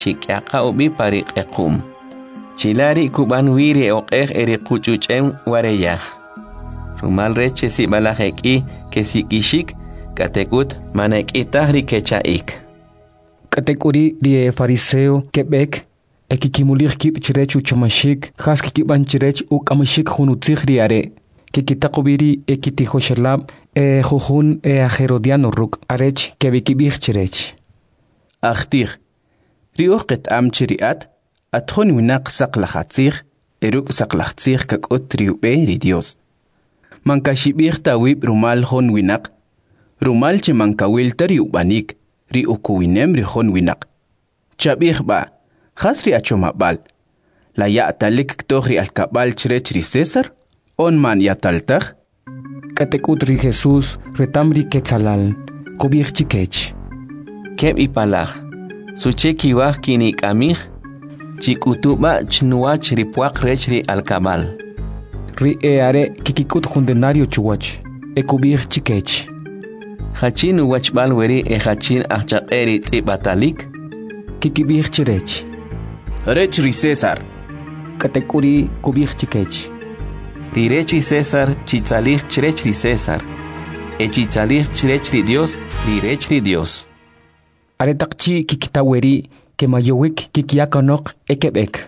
chikyaqa ubi pariqequm. Chilari kuban wiri oqej eri quchuchem wareyaj. Rumal reche si balajeki que si kishik katekut manekitahri kechaik. Katekuri rie fariseo kebek ekikimulir kip chirech uchamashik has kikiban chirech ukamashik hunutzig riare. Kikitaqubiri ekitihoshalab jujun ajerodiano ruk arech kebikibig chirech. Achtir riuqet amchiriat atjon winaq saqlahatzig eruk saqlahatzig kakot riube ri Dios. Mankashibig tawib rumal hon winaq rumal che mankawil tariubanik ri ukuwinem ri hon winaq. Chabig ba khasri achomabal la ya'talik ktohri alkabal chirech ri César on man yataltaj Katekut ri Jesús retamri ketzalal kubig chikech. Keb ipalaj sucheki waj kinik amig chikutuba chnuach ripuaq rech ri alkabal. Ri eare kikikut jundenario chuwach ekubig chikech. Hachin wachbal weri hachin achaqeri tsibatalik Kikibig chirech. rech ri César. Katekuri kubig chikech. Rirechi César chitzalig chirech ri César. Echitzalig chirech ri Dios rirech ri Dios. Aretakchi kikitaweri kemayowik kikiakanok ekebek.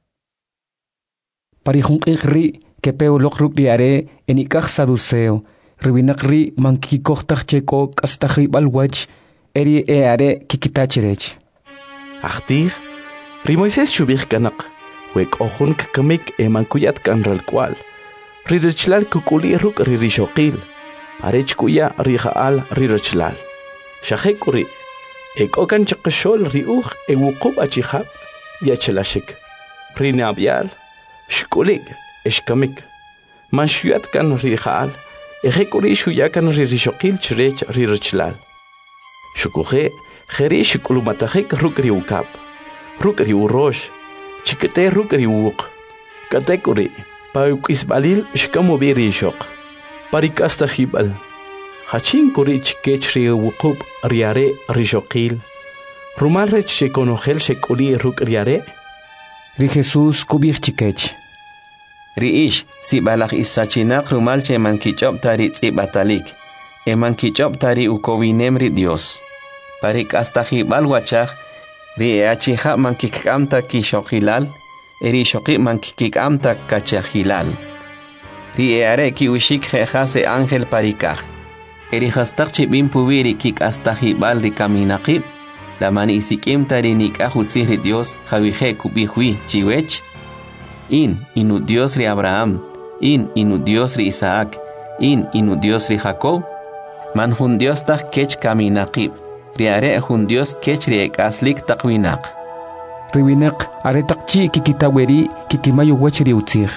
Parijunqig ri kepeolok ruk diare enikaj saduceo. Riwinak ri mankikikohtag cheko kastajri balwach eri eare kikitachirech. Achtir ri Moisés shubig kanak wek ohun kakamik mankuyat kanral kwal. Ririchlal kukuli ruk ririshoqil. Arech kuya rijaal ririchlal. Shahekuri okan chaqashol riuj ewuqub achihab yachelashik. Rinabial shkulig eshkamik. Manshuyat kan rijaal ejekuri shuyakan ririshoqil chirech ririchlal. Shukuje jeri shikulumatajik ruk riukab. Ruk riurosh chikete ruk riuq. Katekuri Paukisbalil shkamubiri shok. Parikasta hibal. Hachin kurich kechri wukub riare rishokil. Rumalrech shekonogel shekuli ruk riare. Ri Jesús kubig chikech. Riish si balaj isachinak rumal che mankichop tari tsibatalik. Mankichop tari ukowinem ri Dios. Parik hasta hibal wachaj. Ri achija mankikamta kishokilal. Eri shoqi mankikik amta kachahilal. Ri eare ki ushik jehase ángel parikaj. Eri hastak chibim pubiri kik hasta hibal ri kaminaqib. La mani isikim tari nikahutzi ri Dios javije kubihui chiwech. Inu Dios ri Abraham. Inu Dios ri Isaac. Inu Dios ri Jacob. Man hun Dios tak kech kaminaqib. Ri are hun Dios kech ri ekaslik takwinaq. Riwinak aretakchi kikitaweri kikimayo wachri utzig.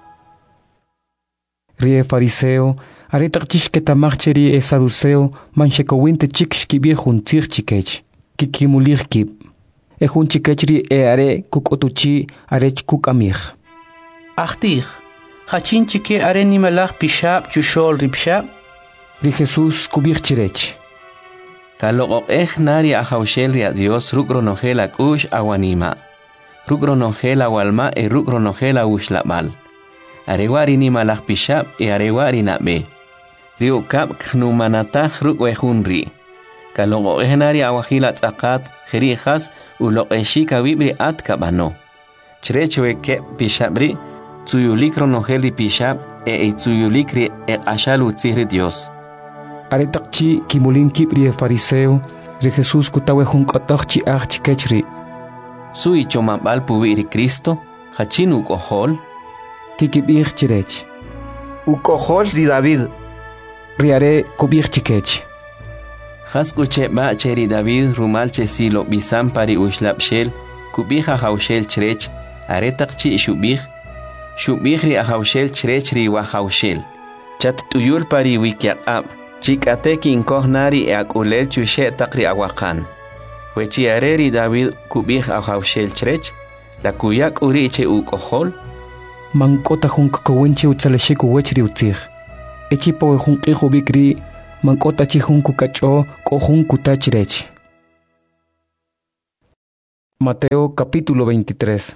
Rie fariseo aretakchi ketamacheri saduceo manshekowinte chik shkibie juntzig chikech. Kikimulig kib. Ejun chikechri are kukotuchi arech kukamig. Achtig hachin chike are nimalach pishab chushol ripshab. Ri Jesús kubig chirech. Kaloqoqej nari ajaushel ri a Dios rukronogel akush awanima. Rukronogel awalma rukronogel awushlabal. Arewari ni malach pishab arewari nabe. Rio kap knumanatach rukwejunri. Kaloqoqej nari awahila tzakat jerijas uloqeshika wibri at kabano. Chirechweke pishabri tsuyulik ronogel ri pishab tsuyulik ri ashal utzihri Dios. Aretakchi kimulin kibri fariseo, ri Jesús kutawe hunkotokchi chikechri. Sui chomabal pubiri Cristo, hachin ukohol. Kikibig chirech. Ukohol ri David. Riare kubig chikech. Haskuche ba cheri David rumal chesilo bisam pari ushlapshel, kubija haushel chirech, aretakchi shubig. Shubig ri ahaushel chirech ri wahaushel. Chat tuyul pari wikiak Chikate kinkoh nari akulel chushe takri awakan. Wechi areri David kubig ahaushel chirech, la kuyak uriche ukohol. Mankota hunkakawinchi utsaleshiku wechri utzig. Echipo hunkihu bikri, mankota chi hunkukacho ko hunkutachirech. Mateo capítulo 23.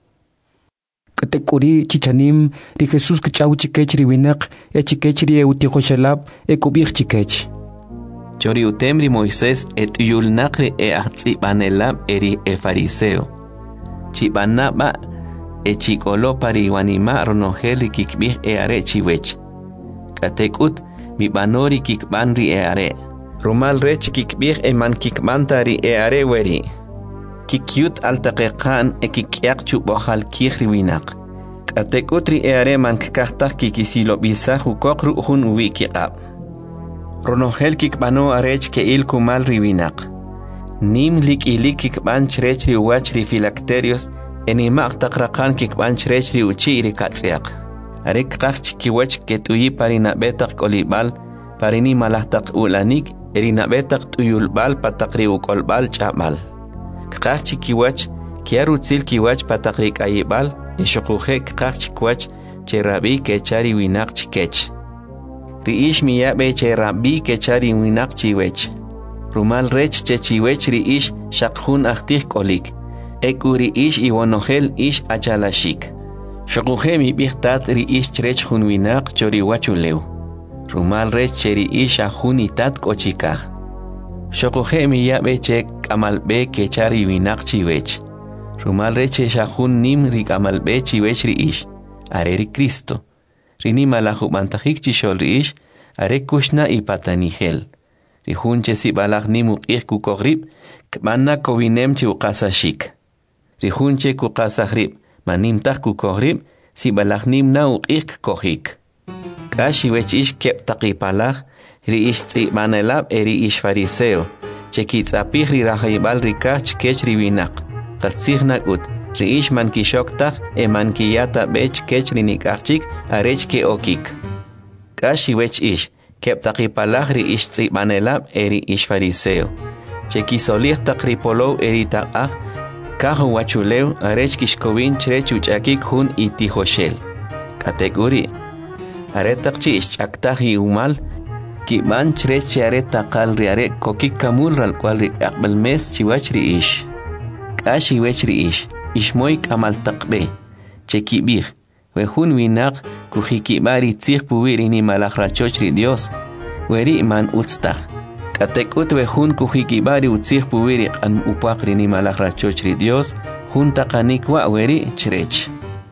Katekuri chichanim ri Jesús kachau chikech ri winak chikech ri utikhoshalab kubich chikech. Chori utemri Moisés uyulnaqri ahtsibanelab eri fariseo. Chibanaba chikolo pari wanima ronogeli kikbih are chiwech. Katekut mi banori kikbanri are. Rumal rech kikbih man kikmantari are weri. Kikyut altaqiqan kikyak chubohal kihri winak. Katekutri are man kakahtak kikisilo bisah ukokru hun wikiqab. Ronogel kikbano arech ke il kumal riwinak. Nim lik ilik kikban chrechri wachri filacterios enimaq taqraqan kikban chrechri uchiri katsiaq. Arek qach kiwach ketuyi parina betaq kolibal parini malahtaq ulanik erina betaq tuyulbal pataqri ukolbal chabal. Qach kiwach kiarutzil kiwach pataqri kayibal eshuquje qach kiwach cherabi kechari winak chikech. Riish miyabe cherabi kechari winak chiwech. Rumal rech chechiwech riish shaqhun ahtih kolik. Ekuri ish iwonogel ish achalashik. Shuquje mi bihtat riish chrech hun winak chori wachuleu. Rumal rech cheri ish ahunitat kochikah. Shuquje miyabe che kamalbe kechari winak chiwech. Rumal rech shaqhun nim ri kamalbe chiwech riish. Areri Cristo. Rini malahu mantajik chishol riish, are kushna y patanigel. Rihunche si balak nimu kukogrib, kmana kovinem chi ukasashik. Rihunche kukasahrib, manimtah kukogrib, si balak nimna ukik kohik. Kashi wech ish kep takipalak, riish tzi manelab eri ish fariseo, chekitz apih ri rahayibal rikach kech riwinak. Katsihnak ut. Riish man kishoktak man kiyata bech kech rinikachik arech ke okik. Kashi wech ish, kep takipalak riish tzibanelab eri ish fariseo. Chekisolih takripolow eri takah, kahu wachuleu arech kishkovin chrech uchakik hun itihoshel. Kategori. Aretakchi ish chaktahi umal, kiban chrech aretakal riare kokik kamul ral kwal rik akbel mes chiwach riish. Kashi wech riish. Ishmoik amal taqbe, chekibir, wehun winak, kujikibari tzih puwiri ni malakrachochri Dios, weri man utztag. Katekut wehun kujikibari utzih puwiri an upakri ni malakrachochri Dios, hun taqanikwa weri chrech.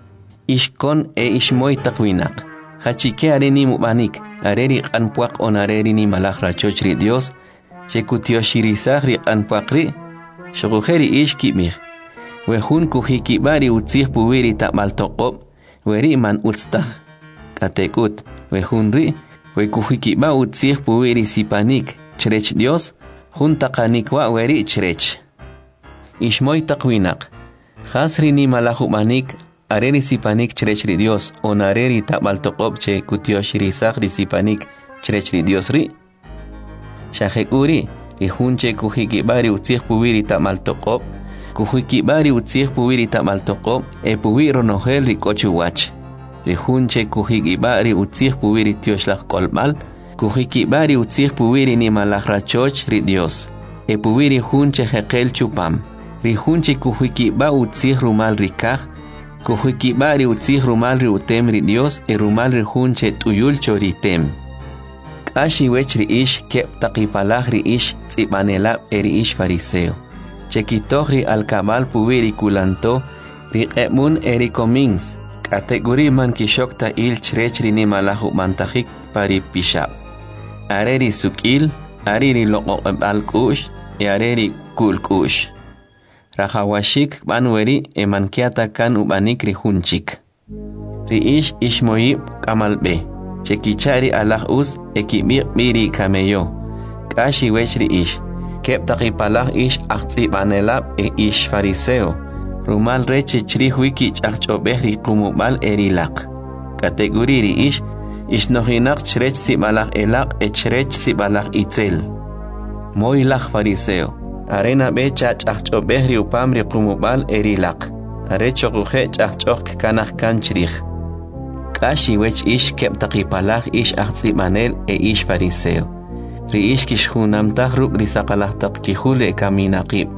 Ishkon ishmoy taqwinak, hachike areni mubanik, areri an puak on areri ni malakrachochri Dios, chekutioshirisak an puakri, shogujeri ishkibir. Wehun kujikibari utzih puwiri tamal toqob, weri man utztag. Katekut, wehun ri, wekujikiba utzih puwiri sipanik, chrech Dios, hun taqanikwa weri chrech. Ishmoy taqwinak, khasri ni malahumanik, areri sipanik chrech ri Dios, on areri tamal toqob che kutioshirisak ri sipanik, chrech ri Dios ri. Shahekuri, ihun che kujikibari utzih puwiri tamal toqob, kujikibari utzih puwiri tamal toqob puwiro nogel rikochuwach. Rihunche kujikibari utzih puwiri tioshlak kolmal, kujikibari utzih puwiri ni malakrachoch ri Dios. Puwiri hunche hekel chupam. Rihunche kujikiba utzih rumal rikaj, kujikibari utzih rumal ri utem ri Dios rumal ri hunche tuyul choritem. Kashi wech ri ish kep taqipalaj ri ish tzibanelab eri ish fariseo. Chekitohri alkabal puwiri kulanto, riqemun eri komins, kategori man kishokta il chrechri ni malahu mantajik pari pishab. Areri sukil, ariri loqoqebal kush, areri kul kush. Rahawashik banweri mankiata kan ubanik rihunchik. Riish ishmoyib kamalbe, chekichari alah us ekibir biri kameyo. Kashi wech riish. Kep taqipalaj ish aqtzibanelab ish fariseo. Rumal reche chrihuiki ch'aqch'obej riqumubal erilaq. Kategori ri ish nojinak chrech sibalaj elaq chrech sibalaj itzel. Moilaj fariseo. Arena be ch'aqch'obej riupam riqumubal erilaq. Are choquje ch'aqch'oq kanaj kan chrij. Kashi wech ish kep taqipalaj ish aqtzibanel ish fariseo. Riish kishunamtaj ruk risaqalajtaq kijule kaminaqib.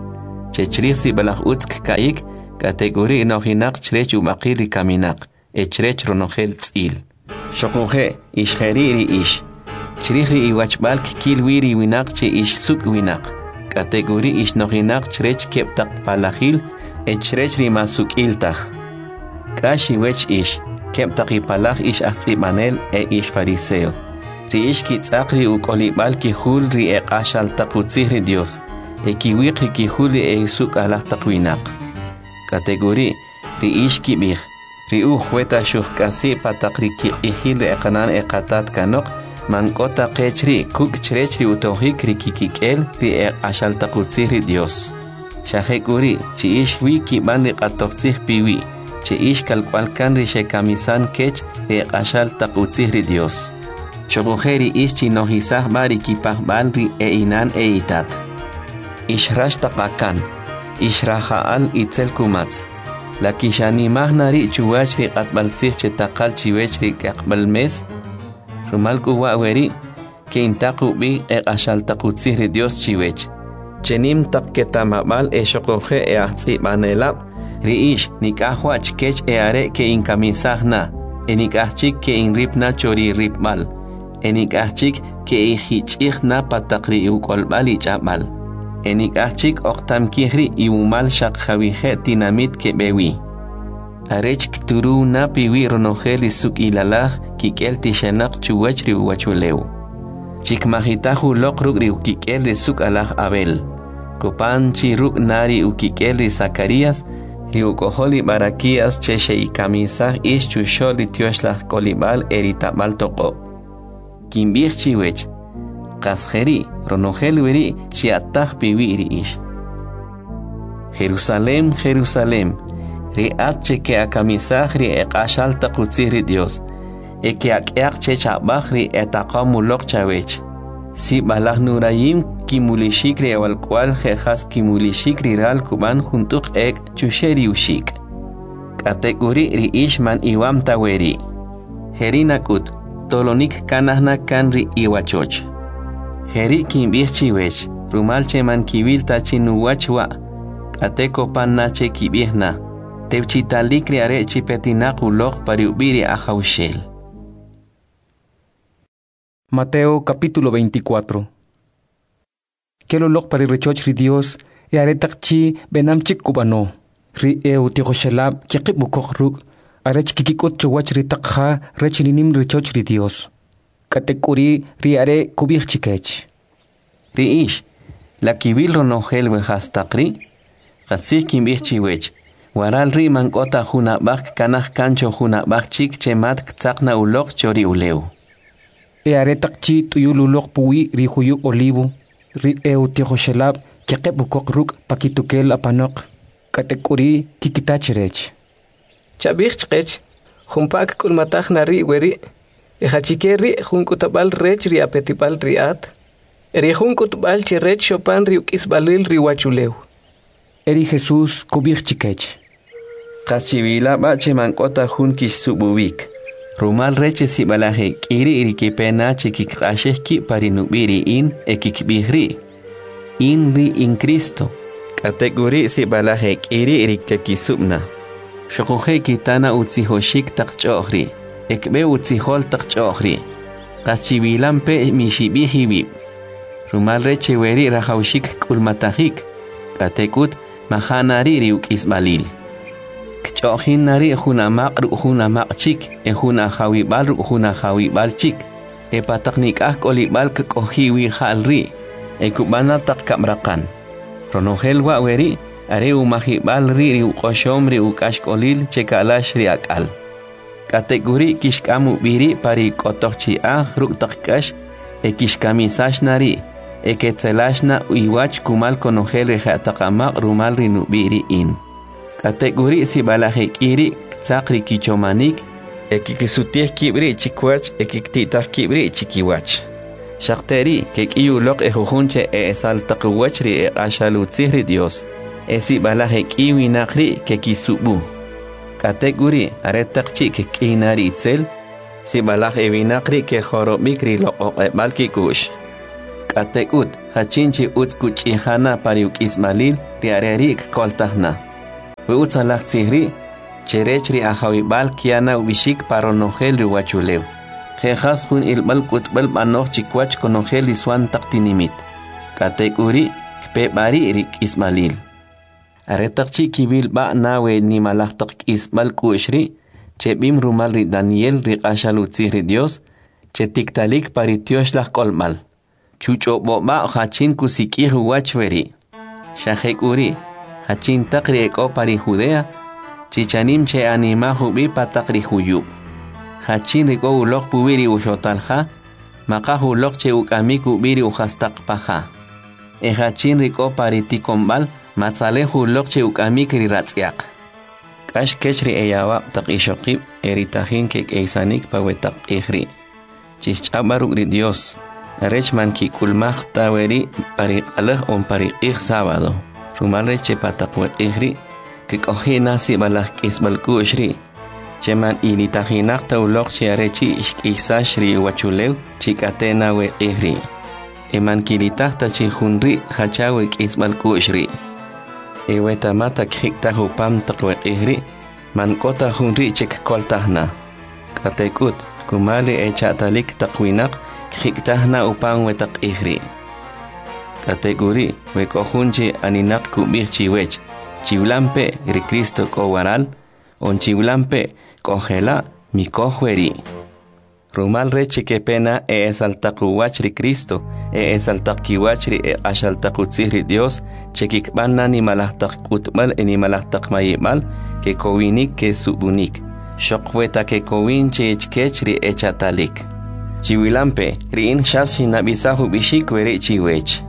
chechrih si balaj utzk kaik, kategori nojinak chrech ubaqiri kaminak, echrech ronogel tzil. Shokunje, ishgeriri ish. Chrihri iwachbalk kilwiri winak che ish suk winak. Kategori ish nojinak chrech keptak palahil, echrech rimasuk iltach. Kashi wech ish, keptak ipalach ish achzibanel ish fariseo. Ri ish kitzakri ukolibal kihul ri ashal takutzihri Dios. Kiwikri kihuli suk alach takwinak. Kategori ri ish kibich. Ri uhueta shuhkasi patakri kihil ekanan ekatat kanok. Mankota qechri kuk chrechri utohik ri kikikel ri ashal takutzihri Dios. Shahekuri chi ish wiki ban ri qatoqtzih piwi. Chi ish kalkwalkan ri shekamisan kech ri ashal takutzihri Dios. Chogujeri ish chinohisah bari kipah balri inan itat. Ishrash tapakan. Ishrahaal itzel kumatz. La kishanimah nari chuwach ri qatbaltzih chetakal chiwech ri kakbal mes. Rumal kuwa weri que intaku bi ashal takutzih ri Dios chiwech. Chenim takketamabal shokoje ahtzi banelab. Ri ish nikahwach kech are ke inkamisahna. Enikahchik ke inripna chori ripmal. Enikahchik ke ihichihna patakri ukolbal ichabal. Enikahchik oktam kihri iumal shakhavije tinamit ke bewi. Arech kturu na piwi ronogeli suk ilalah kikel tishanak chuwachri uwachuleu. Chikmahitahu lokrugri ukikel suk alah Abel. Kopan chiruk nari ukikel Zacarias. Riukoholi barakias cheshe ikamisah ish chusholi tioshlah kolibal eritabal toko. Kimbich chiwech. Kasjeri ronogel weri chiatah piwiri ish. Jerusalem, Jerusalem. Ri atche ke akamisah ri ashal takutzihri Dios. Eke akyak chechabach ri etaqamulok chawech. Si balah nurayim kimulishik ri awal kwal jejas kimulishik ri ral kuban juntuk ek chusheri ushik. Kategori ri ishman iwam taweri. Jerinakut tolonik kanahna kan ri iwachoch. Jeri kimbich chiwech. Rumal cheman kibil tachinuwachwa. Kateko pan nache kibihna. Teuchitalik ri are chipetinakulok pariubiri ajaushel. Mateo capítulo 24. Kelolok pari rechoch ri Dios e aretakchi benamchik kubano. Ri eutihoshelab kikibukok ruk arech kikikot chowach ri takha rechininim rechoch ri Dios. Katekuri ri are kubich chikech. Ri ish la kibil ronogel wehastakri kasih kimbich chiwech. Waral ri mankota hunabak kanah kancho hunabak chik chemat ktsakna ulok chori uleu. E aretakchi tuyululok puwi ri huyu olivo, ri eutihoshelab kikibukok ruk pakitukel apanok. Katekuri kikitachirech. Chabich humpak kulmatach nari weri. Ejachikeri junkutabal rech ri apetipal riat. Eri junkutbal chirech chopan ri ukisbalil ri wachuleu. Eri Jesús kubich chikech. Kaschivila bache mankota hun kisubuwik. Rumal reche si balaje kiri irikipena chikikasheki parinubiri in ekikbihri. In ri in Cristo. Kategori si balaje kiri irikakisubna. Shokuje kitana utzihoshik takchohri. Ekbe utzihol takchohri. Kaschivilan pe mishibihibib. Rumal reche weri rajaushik kulmatahik. Katekut mahanari riuk isbalil. Kchohin nari hunamak ruhunamak chik. Hunahawibal ruhunahawibal chik. Pataknik kolibal kohiwi halri. Kubana tak kamrakan. Ronogel wa weri. Are umahibal ri ukoshom ri ukashkolil chekalash ri akal. Kategori kishkamu biri pari kotochi ruk takkash. Kishkamisash nari. Eketzelashna uiwach kumal konogel rejatakamak rumal rinubiri in. Kategori si balajek iri tzakri kichomanik. Ekikisutieh kibri chikwach ekiktitah kibri chikiwach. Shakteri kekiyulok ejujunche esaltakuwachri ashalutzihri Dios. Esi balajek iwinakri kekisubu. Kategori aretakchi kekinari itzel. Si balaj ewinakri ke jorobikri lo balkikush. Katekut hachinchi utskuchihana pariuk ismalil riarerik koltahna. We utsalak tsihri, cherechri ahawibal kiana ubishik paronogel riwachulew. Jejas hun ilbal kutbal banoch chikwach konogel iswan taktinimit. Katek uri, kpe bari rik ismalil. Aretakchi kibil ba nawe ni malaktak ismal kushri, chebim rumal ri Daniel rik ashalutzihri Dios, chetiktalik paritioshlah kolmal. Chucho boba hachin kusikih wachveri. Shahek uri, hachin takri eko pari Judea, chichanim che anima hubi patakri huyub. Hachin riko ulok pubiri ushotalha, maka ulok che ukamiku biri uhastak paha. Hachin riko pari tikombal, matzale ulok che ukamik riratsiak. Kash kechri eyawa tak ishokib, eritahin kek eisanik pawetak ihri. Chichabaruk ri Dios. Rech man ki kulmach taweri pari alah on pari sábado. Rumal reche patakwe ihri, que cojina si balak isbalku shri. Cheman initahinak taulok si arechi ishkisa shri wachulew, chikatena we ihri. Eman kilitah ta chihunri hachawe isbalku shri. Ewe tamata khikta hupam takwe ihri, man kota hunri chik koltahna. Katekut, kumali echatalik takwinak, khikhtahna upang wetak ihri. Kategori wekohunchi aninak kubih chiwech. Chiwlampe ri Cristo kowaral, on chiwlampe kohela mi kohweri. Rumal reche que pena esaltakuwach ri Cristo, esaltakiwach ri ashaltakutzihri Dios, chekikbanna ni malahtak kutmal ni malahtak mayimal, que kowinik que subunik. Shokweta que kowin chechkechri echatalik. Chiwilampe, riin shasi nabisahu bishik weri chiwech.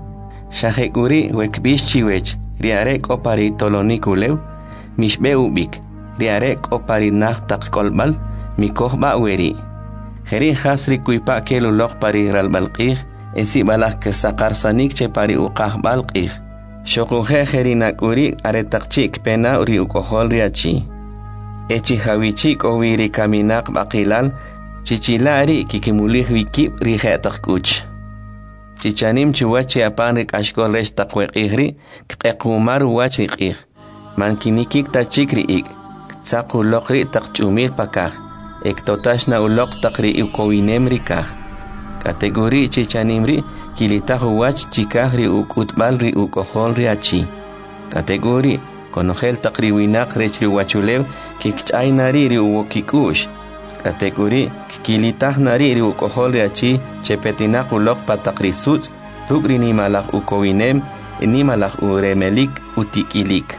Shahekuri wekbish chiwech, riarek opari tolonikulew, mishbe ubik, riarek opari nachtak kolbal, mikohba weri. Heri hasri kuipa kelulok pari ralbalqih, esi balak kesakarsanik che pari uqahbalqih. Shokuhe herinakuri aretakchik pena uri ukohol riachi. Echi hawichik oviri kaminak bakilal, chichilari kikimulih wikip rihetak kuch. Chichanim chuwachi apanrik ashkol resh takwek ihri, kekumaru wachrik ih. Mankinikik tachikri ik, tsaku lokri takchumir pakah, ektotashna ulok takri ukowinemri kah. Kategori chichanimri, kilitahu wach chikahri ukutbalri ukoholri achi. Kategori, konogel takri winak rechri wachulev, kikchainari ri uwokikush. Kategori kilitah nari ri ukohol achi chepetinak ulok patakri suts rugri ni malak ukowinem ni malak uremelik utikilik.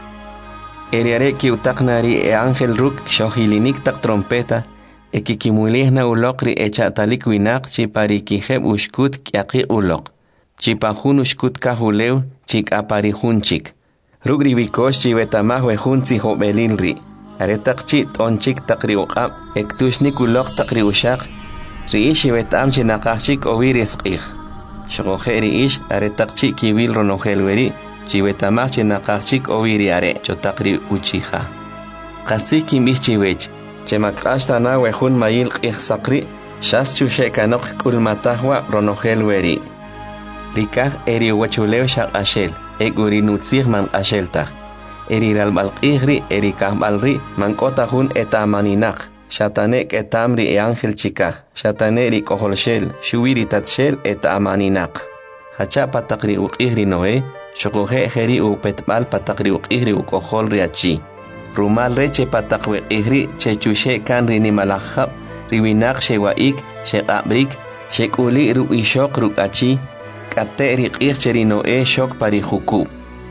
Eriare ki utak nari angel ruk shohilinik tak trompeta ekikimulihna ulok ri echatalik winak chipari kiheb ushkut kiaki ulok. Chipahun ushkut kahulew chik apari hunchik. Rugri wikosh chivetamah wehunzi hobelilri. Aretak chit onchik takri uqab, ektushnik ulok takri ushak, riish wetam chinakachik oviris qih. Shokohe riish aretak chik kibil ronohelweri, chivetamach chinakachik oviri are, chotakri uchiha. Kasik kimbih chiwech, chemakashta wehun mayil qih sakri, shas chushekanok kulmatahwa ronohelweri. Rikah eri wachulew shak ashel, eguri nutzih man asheltah. Eriral balqihri erikahbalri mankotahun etamaninak shatanek etamri e angel chikah shataneri koholshel shuwiri tatshel etamaninak hacha patakri uqihri noe shokohe heri upetbal patakri uqihri ukoholri achi rumal reche patakwe ihri chechushe kanri ni malakhab riwinak shewaik shekabrik shekuli ru ishok ru achi kateri qihcheri noe shok pari huku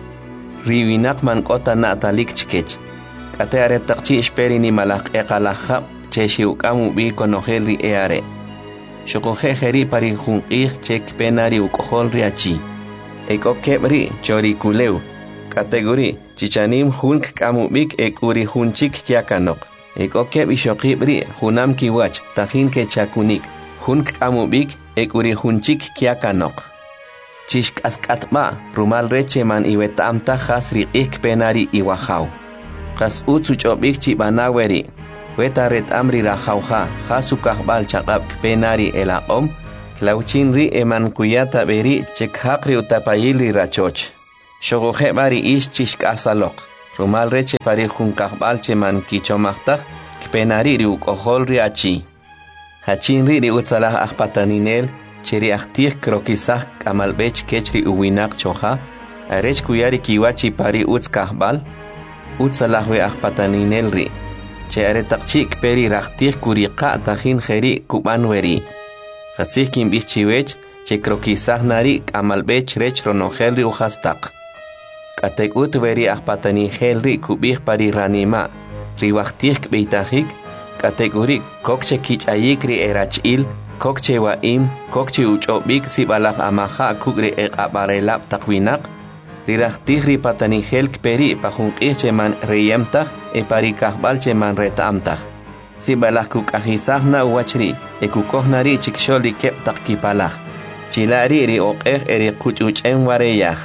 riwinak man kota na talik chkech. Kate are takchi esperi ni malak ekalakha cheshi ukamu bi konohel ri eare. Shokohe heri pari hun chek penari ukohol ri achi. Eko kebri chori kulew. Kategori chichanim hun kamu bik ekuri hunchik kiakanok. Eko keb ishokibri hunam kiwach tahin ke chakunik. Hun kamu bik ekuri hunchik kiakanok. Chishk askatma rumal reche man iwetamta hasri ik penari iwahaw. Kas utsu chobik chibanaweri. Weta ret amri rahawha hasukah bal chakab penari elaqom. Clauchin ri eman kuyata beri chekhakri utapayili rachoch. Shogoje bari ish chishkasalok. Rumal reche pari junkakbal cheman kichomachtak kpenari ri ukohol ri achi. Hachin ri utsalah akpataninel cheri aktik krokisah kamalbech kechri uwinak choha. Arech kuyari kiwachi pari utskahbal. Utsalahwe akpataninel ri. Che aretakchik peri raktik kuriqa tajin jeri kubanweri. Jasih kimbich chiwech che krokisah nari kamalbech rech ronogel ri uhastak. Katek ut veri akpatani helri kubih pari ranima. Riwaktik beitajik. Katek uri kokche kichayik ri erachil. Kokche waim. Kokche uchobik sibalak amaha kugri abarelap takwinak. Riraktik ri patani hel kperi pajunkih cheman reyemtak pari kahbal cheman retamtak. Sibalak kukajisah na uachri. Kukohnari chikshol ri keptak kipalak. Chilari ri eri kuchuchen wareyah.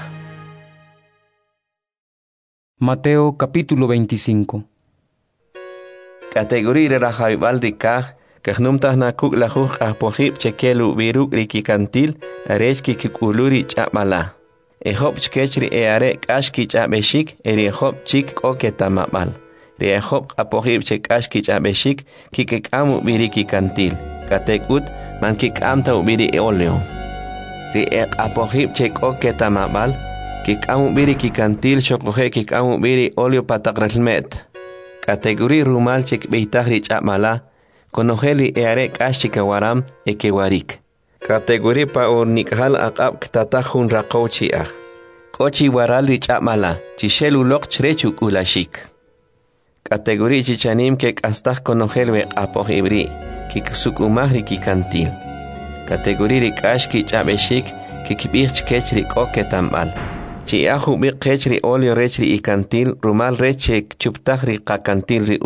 Mateo capítulo 25. Categoría rajaibal rikaj, kahnumtah nakuk lajuj ahpojib chekelu viruk rikikantil, arechki kikuluri chapala. Ehop chkechri eare kashki chapeshik, erihop chik oketamabal. Riehop apojib chekashki chapeshik, kikekamu virikikantil. Katekut man kikamta ubiri oleo. Riek apojib chek oketamabal, kikamu biri kikantil shokoje kikamu biri olio patakrelmet. Kategori rumal chek beitahri chapmala, konojeli eare kashikawaram ekewarik. Kategori pa ornikhal akab ktatajun rakochi ah. Kochi warali chapmala, chishelu lok chrechuk ulashik. Kategori chichanim kek astah konojelwe apojibri, kiksukumahri kikantil. Kategori rikashki chapeshik, kikibich kechri oketambal. Chiahu bi kechri olio rechri ikantil rumal reche chuptahri kakantil ri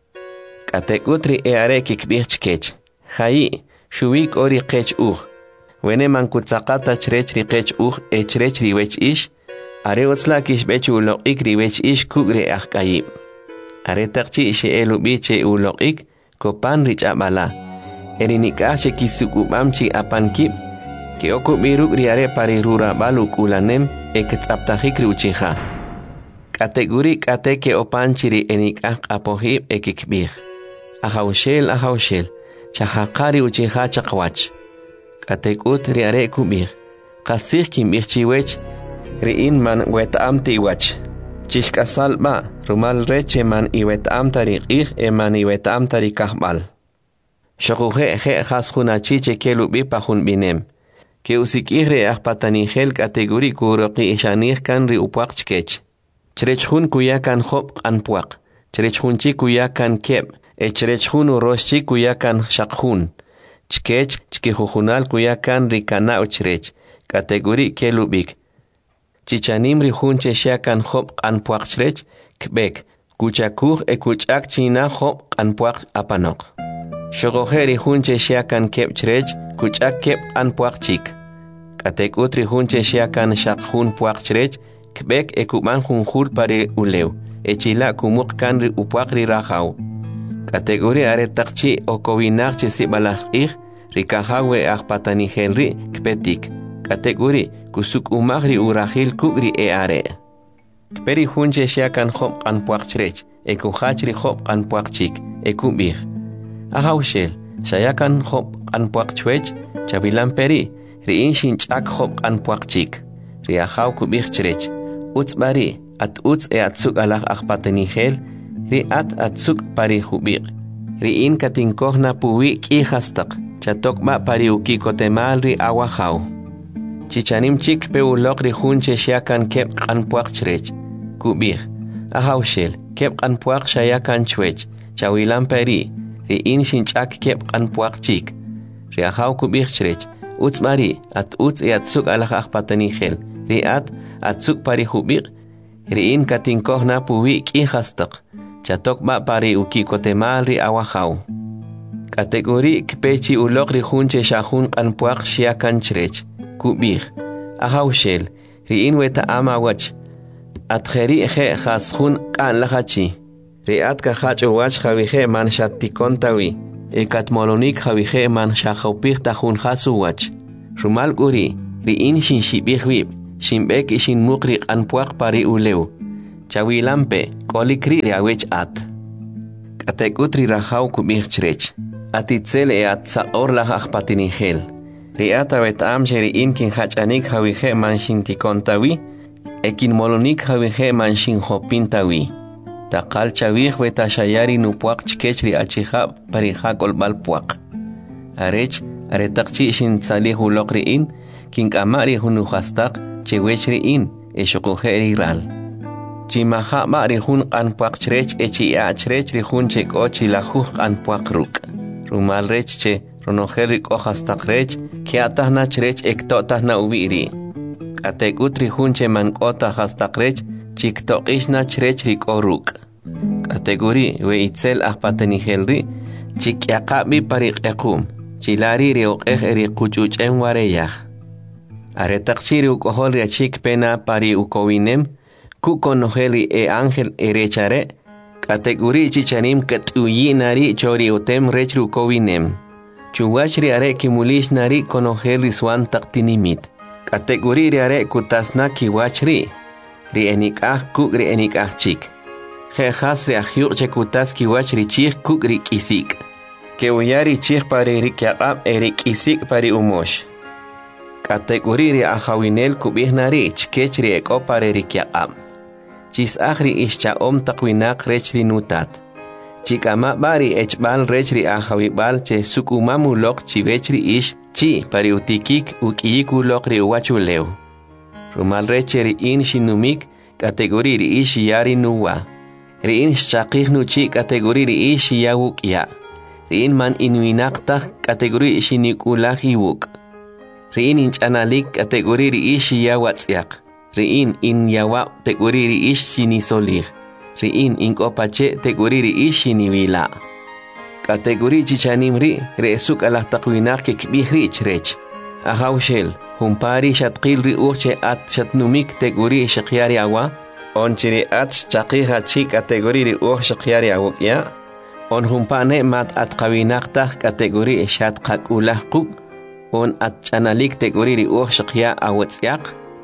Katekutri eare kikbich kech. Hai, shuwik ori kech Wene mankutsakata chrechri kech echrechri wech ish. Are otslakish bechu ulok ri wech ish kugre ahkayib. Are takchi ishe elu biche ulok kopan rich abala. Erinikache kisukubamchi apankib. Que okubiruk riare pari rura baluk ulanem eketsaptajik riuchiha. Kategori kateke opanchiri enikak apohib ekikbir. Ahaushel, chahakari uchiha chakwach. Katekut riare kubir. Kasih kimbir chiwech, riin man wetamti wach. Chishkasal ba, rumal reche man iwetamtari eman iwetamtari kahbal. Shokuhe he hashunachiche kelubi pahun binem. Que usikire ahpatanihel kategori kuroki ishanir kan ri upuak chkech. Chrechhun kuyakan hop anpuak. Chrechhunchi kuyakan keb. Chrechhun uroshchi kuyakan shakhun. Chkech chkihujunal kuyakan ri kana uchrech. Kategori kelubik. Chichanim ri hunche shakan hop anpuak chrech. Kbek. Kuchakur kuchak china hop anpuak apanok. Shogoheri hunche shakan keb chrech. Kuchak keb anpuak chik. Katekutri hunche shakan shakhun puak chrech, kbek ekuman hunjul pare uleu, echila kumuk kanri upuakri rajau. Kategori are takchi okowinakche sibalach rikahawe ahpatanihelri kpetik. Kategori kusuk umagri urahil kugri eare. Kperi hunche shakan hop anpuak chrech, ekuhachri hop anpuak chik, ekubir. Ahaushel, shayakan hop anpuak chwech, chavilan peri. Riin shinchak hop anpuak chik. Riahaw kubich chrech. Bari at atsuk alach akpatanihel. Atsuk pari hubir. Riin katinkohna puwi kihastak. Chatokma pari ukikotemal ri awahaw. Chichanim chik peulok ri hunche shakan kep anpuak chrech. Kubir. Ahaushel. Kep anpuak shayakan chwech. Chawilan peri. Riin shinchak kep anpuak chik. Riahaw kubich chrech. Bari at atsuk alach akpatanihel. Atsuk pari hubir. Riin katinkohna puwi kihastak. Chatokma pari ukikotemal ri awahaw. Kategori kpechi ulok ri hunche shahun anpuak shiakan chrech. Kubir. Ahaushel. Riin weta amawach. Atjeri eje khashun kan lahachi. Riat kahach uwach javije man shatikontawi. Ekatmolonik javije man shahopir tahun hasuwach. Rumal guri, riin shin shibihwib, shin bek shin mukri anpuak pari uleu. Chawilampe, kolikri riawech at. Katekutri rahau kubih chrech. Atitzel at sa orlah akpatinihel. Riata wet amjeri in kin hachanik hawihe manshin tikontawi, ekin molonik hawihe manshin hopintawi. Takal chawih weta shayari nupuak chkechri achihab parihakol balpuak. Arech, aretakchi shin salih ulokri in, kin kamari hunuhastak, chewechri in, eshokuheri ral. Chimaha mari hun anpuak chrech echi achrech rihun chek ochi lahuh anpuak ruk. Rumal rech che, ronoherik ohastak rech, kiatah na chrech ektotah na uwiri. Katekutri hunche mankota hastak rech, chiktoqish na chrech rik oruk. Kategori we itzel ahpatenihelri, chikyakabi parik ekum, chilari rioqeh eri kuchuchem wareyah. Aretakchiri ukohol riachik pena pari ukowinem, kukonoheli e ángel erechare, kategori chichanim katuyinari chori utem rechru kowinem. Chuwachri are kimulish nari konoheli swan taktinimit. Kategori riare kutasna kiwachri. Rienikah kuk rienikah chik. Jejas reahyuk chekutas kiwachri chik kuk rikisik. Keuyari chik pari rikyaqab erikisik pari umosh. Kategori riahawinel kubihnari chkechri eko pari rikyaqab. Chis ahri ischa om takwinak rechri nutat. Chikama bari echbal rechri ahawibal che sukumamu lok chivechri ish chi pari utikik ukiyiku lok ri uwachuleu. Rumal rechri in shinumik kategori ri ish yari nuwa. Ri in shakih nuchi kategori ri ish yawuk ya. Ri in man inuinakta kategori shinikulak iwuk. Ri in inchanalik kategori ri ish yawatsyak. Riin in yawa teguriri ish sinisolir. Riin in kopache teguriri ish siniwila. Kategori chichanimri reesuk alah takwinak kikbihri chrech. Ahawshel, humpari shatqil ri urche at shatnumik teguri shakyari awa. Onchiri at chaqiha chi kategori ri ur shakyari awukya. On humpane mat at kawinakta kategori shatkak ulahkuk. On at chanalik teguri ri ur shakya awatsyak.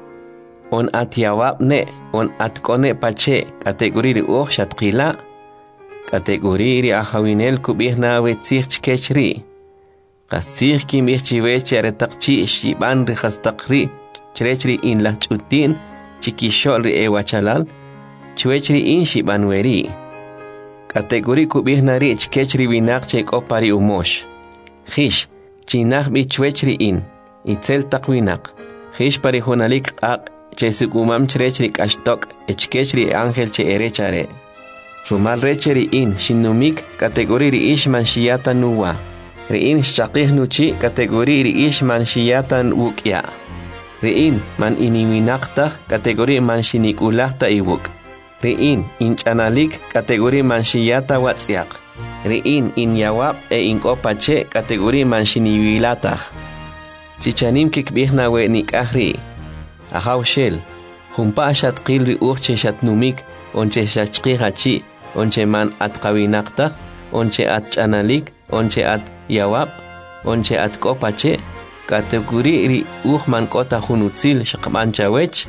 On at yawab ne, on at kone pache, kategori ri uch shatqila, kategori ri ahawinel kubihna wetzich chkechri. Kasich kim ichchiweche aretakchi shiban ri hastakri, chrechri in la chutin, chikishol ri ewachalal, chwechri in shiban weri. Kategori kubihna ri chkechri winak chek opari umosh. Hish, chinach bi chwechri in, itzel takwinak. Hish pari honalik ak, che sukumam chrechri kashtok echkechri ángel che erechare. Rumal recheri in shinumik kategori ri ish manshiyata nuwa. Ri in shaqih nuchi kategori ri ish manshiyata wukya. Ri in man iniwinakta kategori manshinikulakta iwuk. Ri in inchanalik kategori manshiyata watsyak. Ri in yawab e inkopache kategori manshiniwilatah. Chichanim kikbihna we nikahri. Ahawshel, humpa shatqil ri urche shatnumik, onche shachqihachi, onche man at kawinakta, onche at chanalik, onche at yawab, onche at kopache, kategori ri man kota hunutzil shakmanchawech.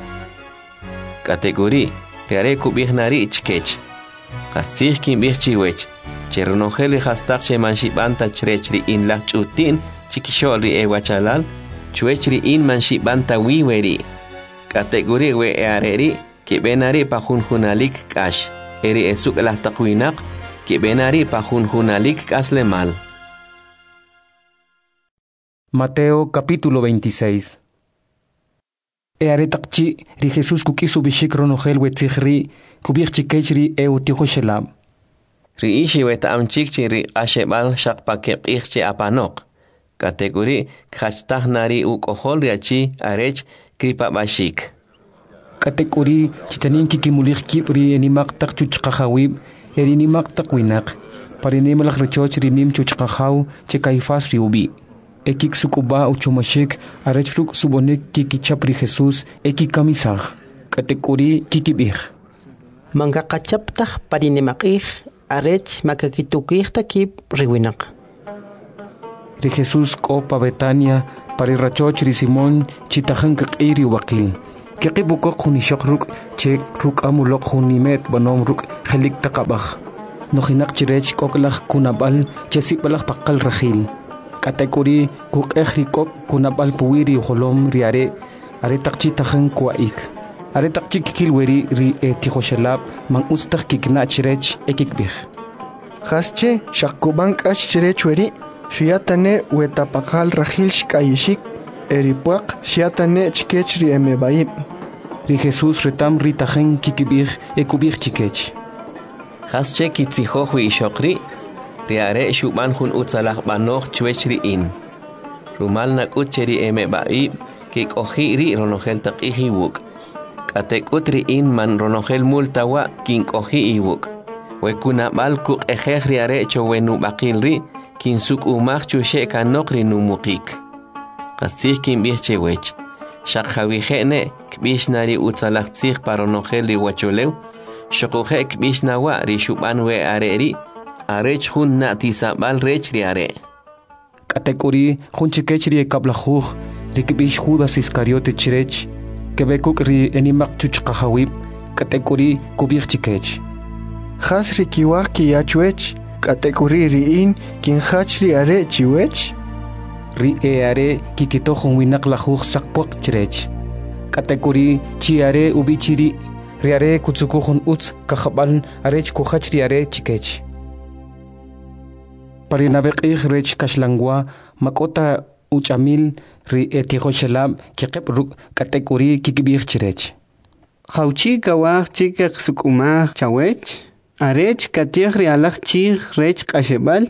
Kategori, riare kubihnari chkech. Kasih kim bihchiwech, chernoheli hastak che manshibanta chrechri in la chutin, chikishol ri ewachalal, chwechri in manshibanta wiweri. Kategori we eareri que benari pa junjunalik kash. Eri esuk lah takwinak que benari pa junjunalik kaslemal. Mateo capítulo 26. Earetakchi ri Jesús kukisu bishik ronogel wetzihri kubir chikechri eutihoshelam. Ri ishi weta amchikchi ri ashebal shakpakep ichchi apanok. Kategori khachtah nari ukohol riachi arech kripa bashik. Kategori chitanin kikimulik kipri enimaktak chuchkahawib erinimaktak winak. Parinemalak rechoch rinim chuchkahaw chekaifas riubi. Ekik sukuba uchumashik arechfruk subonek kikichapri Jesus ekikamisah. Kategori kikibih. Mangakachaptah parinemakih arech makakitukih takip riwinak. Ri Jesus ko pa Betania pari rachoch ri Simón chitajan kaqiri waqil kiqibu ko khunishaq ruk che ruk amulok khunimet banom ruk khelik taqabaj no khinak chirech koklaj kunabal chesipalaj paqal rajil katekuri kuk ejri kok kunabal puwiri holom riare are taqchitajan kwaik are taqchikil weri ri etihoshelab man ustaq kikna chirech ekikbih Hasche shakubank ashchirech weri shiatane wetapakal rajil shkayishik eripuak shiatane chikechri emebaib ri Jesus retam ritajen kikibih ekubih chikech Hasche kitzijohwi ishokri riare shuban hun utsalaj banoch chwechri in rumal nakutcheri emebaib kikoji ri ronogel taqiji wuk katekutri in man ronogel multawa kinkoji iwuk wekuna balku ejehri are chowenu bakilri kin suk umach chushe kanokri numukik qasih kin bihchewech shaqhawihene kbishnari utsalaqtsih paronogeli wacholew shoqohe kbishnawa ri shuban we areri arech hun natisabal rechri are katekuri hun chikechri kablajuj rikbish Judas Iscariote chirech kebekuk ri enimak chuchqahawib katekuri kubih chikech Hasri kiwak kiyachwech katekuri riin kin hachri are chiwech ri are kikito winak lajuj sakpok chirech katekuri chi are ubichiri ri are kutsukujon uts kahabal arech kuhachri are chikech parinabek rech kashlangwa makota uchamil ri etihoshelab kiqeb ruk katekuri kikibih chirech Hauchi kawaj chikek sukumaj chawech arech katiej rialaj chij rech qashebal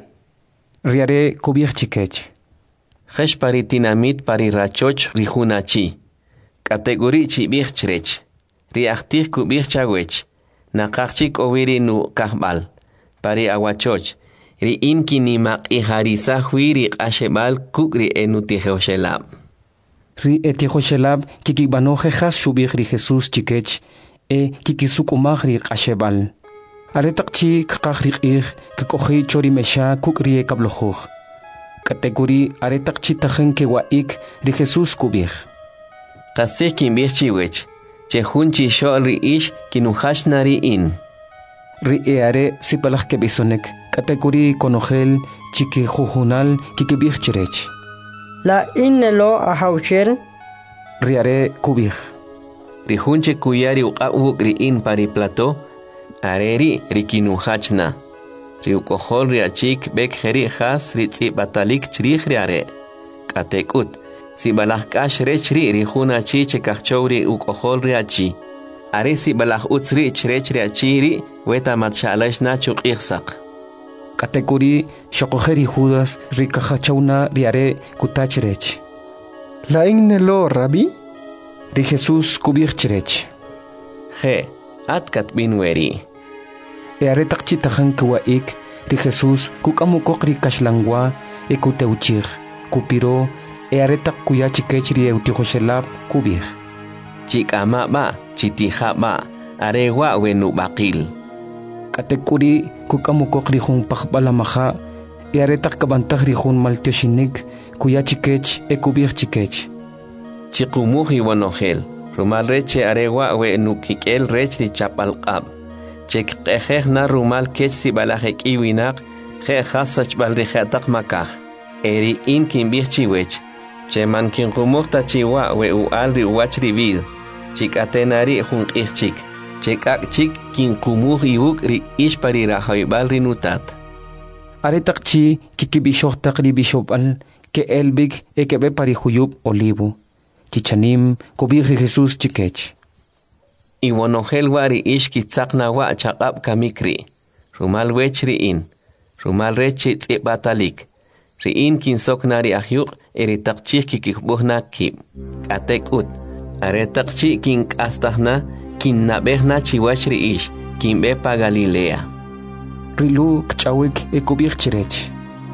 riare kubih chikech Hesh pari tinamit pari rachoch rihunachi kategori chibih chirech riachtih kubih chawech naqachik oviri nu kahbal pari awachoch ri inkinimaq iharisa huiri qashebal kukri enutihoshelab ri etihoshelab kikibanoje has shubih ri Jesus chikech kikisukumaj ri qashebal aretaqchi kaqaj riq'ij kikoji chori mesha kukri kablojuj kategori aretaqchi tajen kewaik ri Jesus kubih qasih kinbih chiwech che junchi shol ri ish kinujashnari in ri are sipalaj kebisonek kategori konojel chiki jujunal kikibih chirech la innelo ahauchel ri are kubih ri junche kuyari uqawuk ri in pari plato areri rikinujachna riukojol riachik bek jeri has ritz'ibatalik chrij riare katekut sibalaj k'ax rech ri rijuna chi chekajchow ri ukojol riachi are sibalaj utz ri chrech riachi ri weta matxalaxna chuq'ijsaq katekuri shoqojeri Judas rikajachawna riare kutachrech La innelo rabi ri Jesus kubih chirech je atkat binweri are taqchi tajan kewaik ri Jesus kukamukok ri kashlangwa ekuteuchij kupiro are taq kuya chikech ri eutihoshelab kubih chik'ama ba chitija ba arewa wenu baqil katekuri kukamukok ri jun pajbalamaja are taq kabantaj ri jun maltioshinik kuya chikech ekubih chikech chiqumuj iwanojel rumal reche arewa wenu kikel rech ri chapalqab chekqejej na rumal kech sibalajek iwinaq je hasach balrijetaq makaj eri in kinbih chiwech cheman kinqumuj tachiwa we ual ri uwach ri vid chikatenari jun q'ijchik chek'akchik kinqumuj iwuk ri ish pari rajoybal ri nutat are taqchi kikibishoj taq ri bishopal ke elbik ekebe pari juyub olivo chichanim kubih ri Jesus chikech iwanojel wari ish kitzaqna wa chaqab kamikri rumal wech ri in rumal rech tz'ibatalik ri in kinsoknari ahyuq eri taqchij kikijbujna kib atekut are taqchi kink'astajna kinnab'ejna chiwach ri ish kinb'e pa Galilea rilu kch'awik ekubih chirech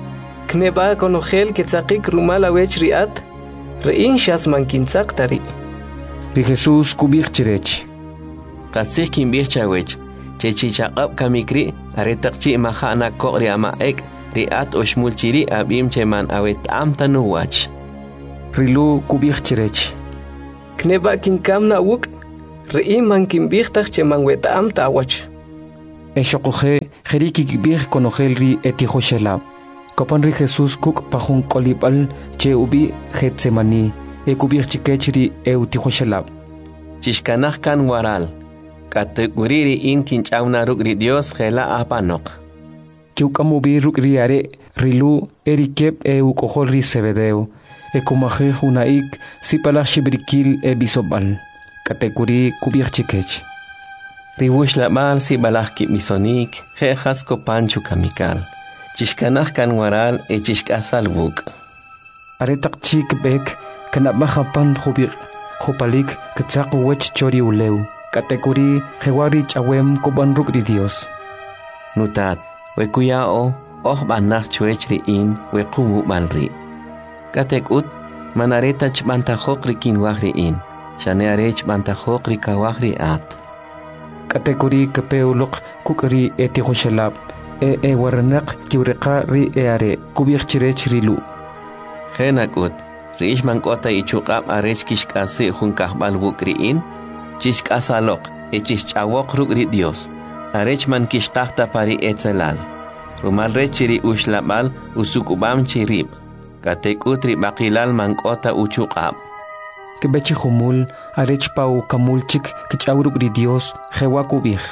kneba konojel ketzaqik rumal awech riat rein shasman kintzaq tari ri Jesus kubih chirech qasih kinbih chawech chechichaqab kamikri are taqchi majana koq ri ama'ek riat oxmul chiri abim cheman awet am tanuwach rilu kubih chirech. Kneba kinkamna wuk, ri man kimbihtak che man wetam tawach. Eshokoje, jeriki kibih konogel ri etihoshelab. Kopan ri Jesús kuk pahun kolipal che ubi Getsemani, kubih chikechri eutihoshelab. Chishkanaj kan waral, kateguriri in kinchawna rukri Dios gela apanok. Kiukamubi rukri are, rilu erikep ukohol ri Zebedeo. Ekumaje hunaik sipala shibrikil bisobal. Kateguri kubih chikech. Riwush labal sibalaj kip misonik, jejas kopanchu kamikal. Chishkanaj kan waral chishkasal wuk. Aretak chik bek, kanabmahapan hubir, hupalik, ketsak wech chori uleu. Kateguri hewari chawem kuban rukri Dios. Nutat, wekuyao, banach chuechri in, wekumu balri. Katekut, manareta chbantajokri kinwahri in, shaneare chbantajokri kawahri at. Kateguri kepeulok kukri etihoshelab, waranak kiureka ri are, kubih chirech rilu. Henakut, riishman kota ichukab arech kishkase junkahbal wukri in, chishkasalok, chishchawok rukri Dios, arechman kishtahta pari etzelal. Rumal rechiri ushlabal usukubam chirib. Katekutri bakilal mankota uchukab. Kebechi humul, arech pau kamulchik kichawruk di Dios, hewa kubih.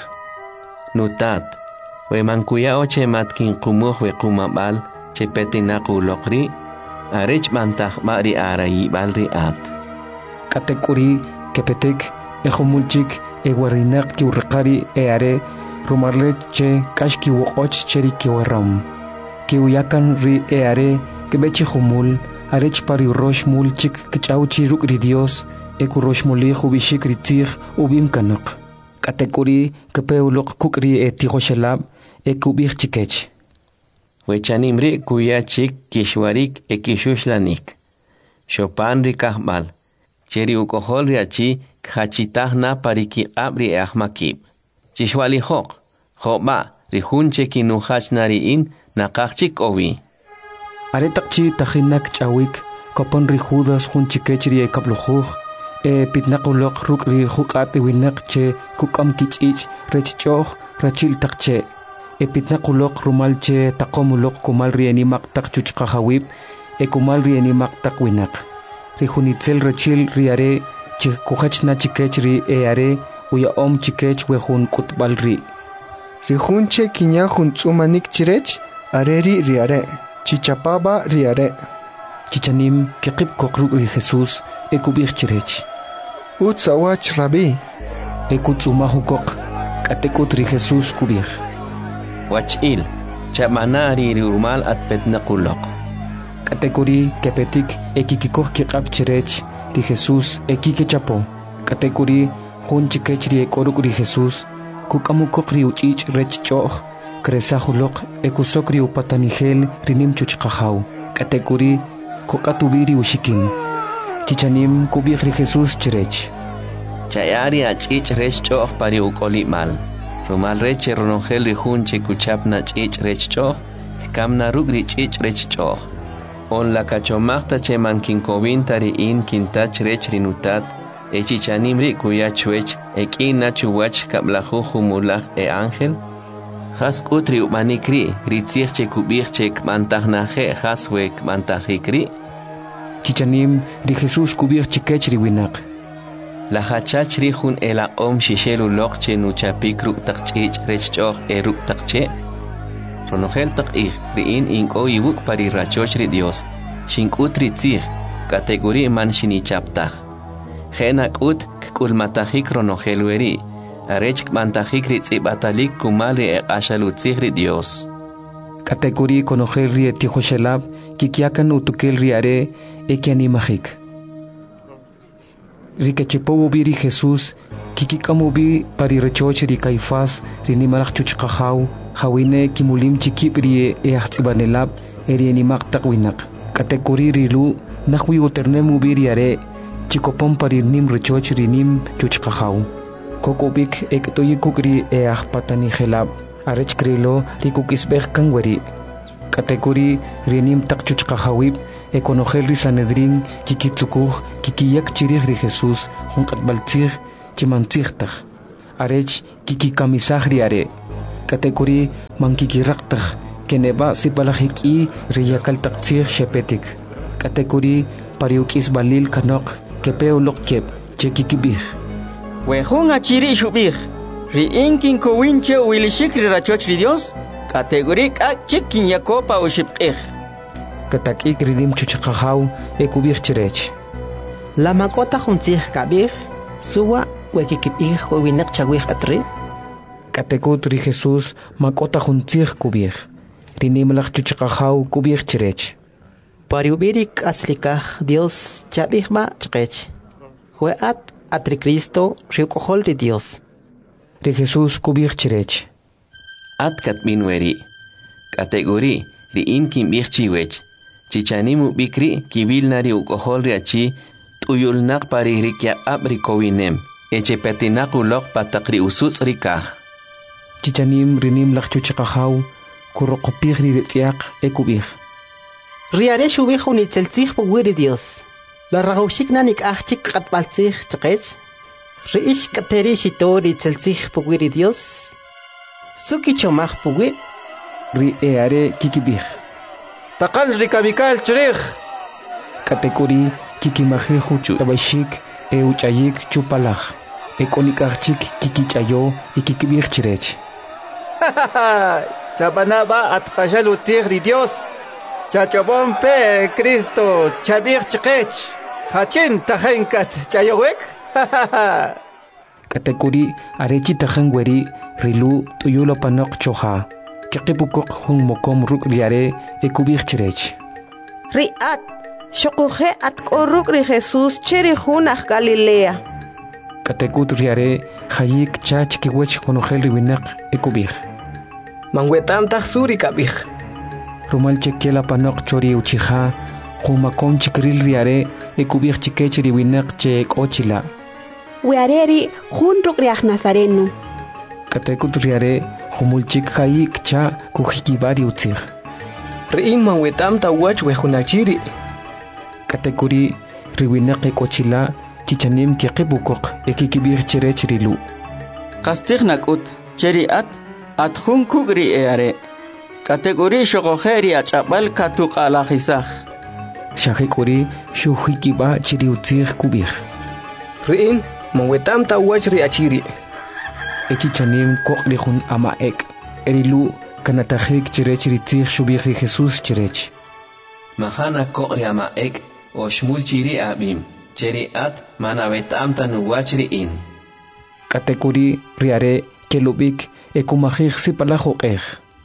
Nutat, we mankuya oche matkin kumuh we kumabal, che petinaku lokri, arech mantah mari arayi balri at. Katekuri, kepetek, humulchik, warinak ki urqari are, rumarlet che kashki wokoch cheri ki waram. Ki uyakan ri are, Kebechi humul, arech pari rosh mulchik kichauchi rukri Dios, rosh muli hubishik ritzir ubim kanok. Kateguri kepeulok kukri etihoshelab, kubih chikech. Wechanimri kuya chik kishwarik kishuslanik. Chopan rikahbal, cheri ukohol riachi khachitahna pariki abri ahmakib. Chishwali hok, hoba, rihunche kinuhachnari in nakachik ovi. Aretakchi tajinak chawik, kopon ri Judas hun chikechri kaplujuj, pitnakulok rukri hukat winak che kukam kichich rechchoh rachil takche. Pitnakulok rumal che takomulok kumal rienimak tak chuchkahawib, kumal rienimak tak winak. Rihunitzel rachil riare chikukachna chikechri are uya chikech wehun kutbalri. Rihunche kinya hun tsumanik chirech, areri riare. Chichapaba riare. Chichanim kekip kokruk ri Jesús kubih chirech. Utsawach rabi. Kutsumahukok katekut ri Jesús kubih. Wachil, chamanari rumal at petnakulok. Katekuri kepetik kikikok kikap chirech ri Jesús kikechapo. Katekuri hun chikech ri koruk ri Jesús kukamukok ri uchich rechchoh. Kresahulok ekusokri upatanigel rinim chuchkahau. Katekuri kokatubiri ushikin. Chichanim kubih ri Jesús chirech. Chayari achich rechchoh pari ukolimal. Rumal reche ronongel rihunche kuchapna chich rechchoh, kamna rugri chich rechchoh. On la kachomachta che mankinkobintari in kintach rech rinutat, chichanim ri kuyachuech, ekina chuwach kablahu humulach ángel. Has kutri umanikri, ritzirche kubirche kmantahnaje haswe kmantahikri. Chichanim ri Jesús kubirche kechri winak. La hachachri hun ela shishelu lokche nuchapikru takchich rechchoh eruk takche. Ronogel takih riin inko iwuk pari rachochri Dios. Shinkutri tzir, kategori man shinichaptah. Henak ut kulmatahik ronogel weri. Arech kmantajik ritzibatalik kumali ashalutzigri Dios. Kategori konogel ri etihoshelab, kikiakan utukel riare ekianimajik. Rikechepobo biri Jesús, kikikamubi pari rechoch ri Caifás, rinimalach chuchkahau, hawine kimulim chikip ri eachzibanelab, erienimak takwinak. Kategori rilu, nahwi uternemu biriare, chikopon pari nim rechoch rinim chuchkahau. Kokobik ektoyikukri patanigelab, arech krilo rikukisbeh kangweri. Kategori rinim takchuchkahawib, conocer ri Sanedrín kikitzukuj kikiyak chirij ri Jesús junqatbaltzij chimantzijtaj arech kikikamisaj ri are katekuri mankikiraqtaj keneba sipalajiki ri yakaltaqtzij shepetik katekuri pariukis balil kanok kepeo lokkep chekikibij wejun achiri shubij ri inkin kowinche wilishik ri rachoch ri Dios kategori k'ak kin yakopa ushibqij katak'ik ridim chuchaqajaw kubij chirech La makota juntzij kabij suwa wekikibij winaq chawij atri katekut ri Jesús makota juntzij kubij rinimlaj chuchaqajaw kubij chirech pariubirik aslikaj Dios chabijma chqech hueat atri Cristo riukohol ri Dios ri Jesús kubij chirech Atkat minweri kategori ri inkin bij chiwech chichanimu bikri kibilnari ukoholri achi tuyulnaq paririkya abri kowinem echepetinaq uloq pataqri usuts rikaj chichanim rinim laj chuchaqajaw kuroqopij ri tiaq kubij riare shubij unitzeltzij puwiri Dios la ragawshik nanik ajchik qatbaltzij chqech riish kateri shitori tzeltzij puwiri Dios suki chomaj puwi ri are kikibij taqal rikamikal chirij katekuri kikimajij tabashik uchayik chupalaj konikajchik kikichayo kikibij chirech chabanaba atqashal utzij ri Dios chachabon pe Cristo chabij chqech hachin tajenkat chayowek katekuri arechi tajan weri rilu tuyulo panok choja kikipukok hun mokom ruk riare kubij chirech riat shokuje at koruk ri Jesús chiri junaj Galilea katekut riare hayik chach kiwech konojel riwinaq kubij manwetam tajsuri kabij rumal chekela panok chori uchija humakon chikril riare kubij chikech riwinaq che ochila weareri junruk riaj Nazareno katekut riare humulchik hayik cha kujikibari utzij riim manwetam tawach wejunachiri katekuri riwinaq ochila chichanim kikibukok kikibij chirech rilu qastij nakut cheriat atjun kugri are kategori shogojeri achapal katuqalajisaj shajikuri shujikiba chiri utzij kubij riim manwetam tawach riachiri chichanim koqrijun amaek erilu kanatajik chirech ritzij shubij ri Jesús chirech mahana koqri amaek o shmul chiri abim cheriat manavetam tanuwach riin katekuri riare kelubik kumajij sipalajoqej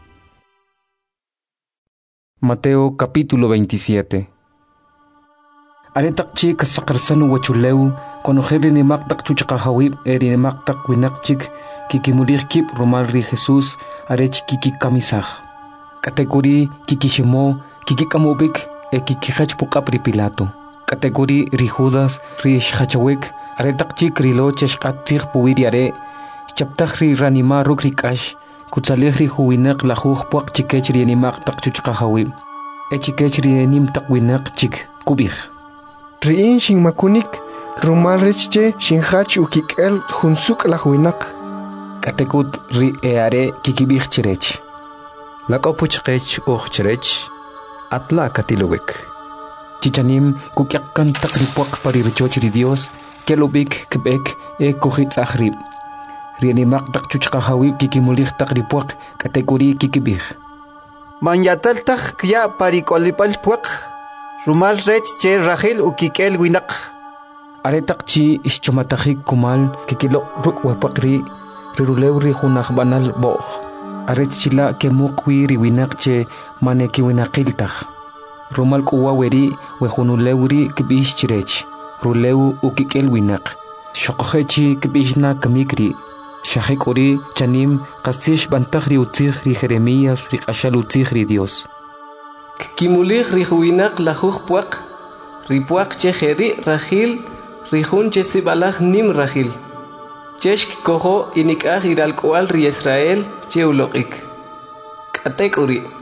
Mateo capítulo 27 Aretaqchi kasaqarsanu wachuleu konojeri nimaqtaq chuchaqajawib nimaqtaq winaqchik kikimulirkib romal ri Jesús arech kikikamisaj kategori kikishimo kikikamubik kikijach puqap ri Pilato kategori ri Judas ri shachawek aretaqchik rilo cheshqatzij puwiri are chaptaj ri ranima ruk rikash kutsalej ri huwinaq lajuj puaq chikech ri nimaqtaq chuchaqajawib chikech ri nimtaq winaq chik kubij riin shinmakunik rumal richche shinjach ukik'el junsuk lajwinaq katekut ri are kikibij chirech lak'opuchqech uj chirech atla katilowek chichanim kukyaqkan taq ri puaq paririchoch ri Dios kelubik kib'ek kujitz'aj rib ri nimaqtaq chuchqajawib kikimulij taq ri puaq katekuri kikibij manyataltaj kya parik'olipal puaq rumal rech che rajil ukik'el winaq aretaqchi ixchomatajik kumal kikiloq ruk' wepuaq ri rirulew ri junaj banal bo'j arechchila kemuqwi ri winaq che manekiwinaqiltaj rumal k'uwa weri wejunulew ri kib'ix chirech rulew ukik'el winaq xoqojechi kib'ixna kamikri shajik'uri chanim qasix bantaj ri utzij ri Jeremías ri q'axal utzij ri Dios kimulij ri juwinaq lajuj puaq ri puaq che jeri rajil ri jun che sibalaj nim rajil chesh kojo inik'aj iralk'ual ri Israel che uloq'ik k'atek'uri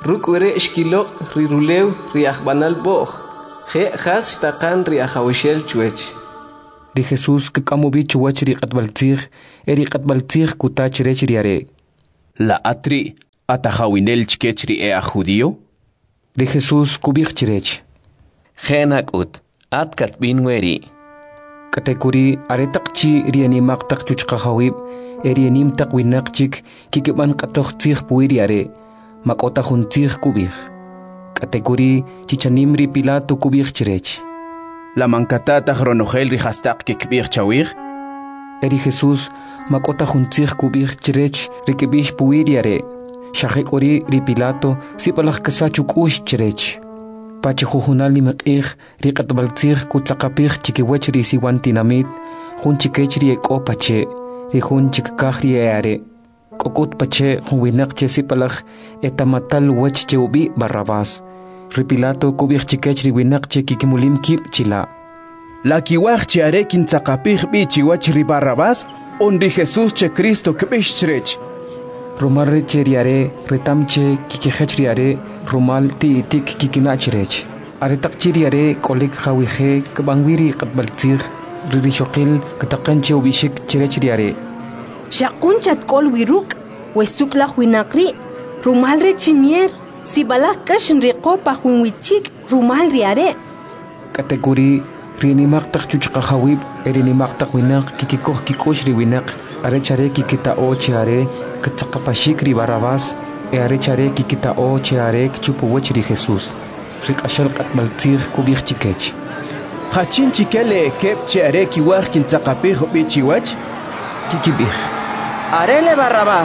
Rukwere ishkilo rirulew riahbanal boh. Je has takan riahawishel chuech. Ri Jesús que kamubi chuach ri qatbaltir kutach rech riare. La atri atajawinel chkechri judío. Ri Jesús kubich chirech. Genak ut atkat binweri. Katekuri aretaqchi rianimaq taq chuchqahawib erianim taq winaqchik kikiban qatoqtij puiriare makota juntij kubij. Katekuri chichanim ri Pilato kubij chirech. La mancatata ronogel rijastaq kikbij chawij. Eri Jesús makota juntij kubij chirech rikibij puiriare. Shajekori ri Pilato sipalaj kasachuk ush chirech. Pachi jujunal nimaqij riqatbaltzij kutzaqapij chikiwech ri siwantinamit jun chikech ri eko pache ri jun chikkaj ri eare kokut pache jun winaq che sipalaj etamatal wech che ubi Barrabás ri Pilato kubij chikech ri winaq che kikimulim kib chila La kiwaj che are kintzaqapij bi chiwach ri Barrabás on ri Jesús che Cristo kbich chirech. Rumal che riare retamche kikijech riare rumal ti tik kikinachirech. Aretak chiriare kolik hawije kabangwiri qatbaltzij ririshokil kataqanche ubishik chirech riare. Shakunchat kol wiruk wesuklah winaqri rumal re chimier sibalak kashin riqopa junwichik rumal riare. Kategori rinimaq taq chuchqahawib erinimaq taq winaq kikikoh kikosh ri winaq arechare kikitao chiare katzaqapashik ri Barrabás arechare kikitao chiare chupuwech ri Jesús riqashal qatbaltzij kubij chikech. Hachin chikele kep chiare kiwaj kintzaqapij bi chiwach kikibij. Arele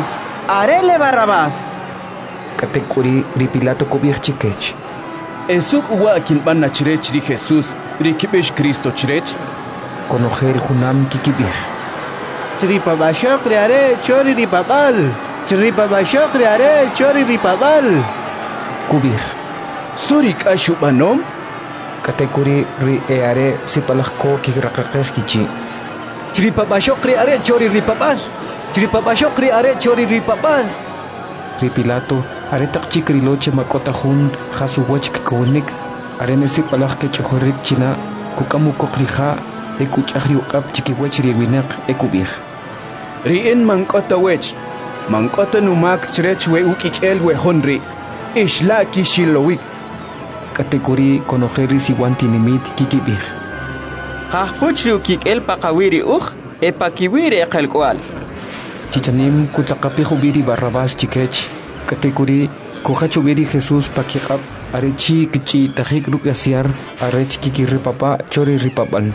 Barrabás. Katekuri ri Pilato kubij chikech. Esuk uwa kinbana chirech ri Jesús ri kibij Cristo chirech. Conojer junam kikibij. Tripabashok riare chori ripabal. Tripabashok riare chori ripabal. Kubij. Surik ashubanom. Katekuri ri eare sipalajko kigraqaqej kichi. Tripabashok riare chori ripabal. Tripabashok riare chori ripabal. Ri Pilato aretaq chikriloche makota jun jasuwach kikunik arene sipalaj ke chojorik china kukamu kokrija ekuchajri uqap chikiwech ri winaq ekubij. Rien mankota wech. Mankota numak chirech we ukikel we honri. Ishla kishilowik. Kategori konojeri siwantinimit kikibij. Qahpuchri ukikel paqawiri epakiwiri eqalkwal. Chichanim kutzaqapij ubiri Barrabás chikech. Kategori kuqachubiri Jesús pakiqap arechi kichi tajik rukasiar arech kikiripapa chori ripapan.